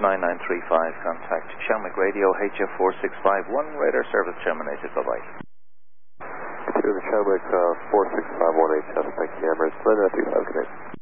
9935, contact Shelmick Radio, HF4651, radar service terminated, bye-bye. To the Shelmick 4651 HF, thank you, Emirates, 9935, connect.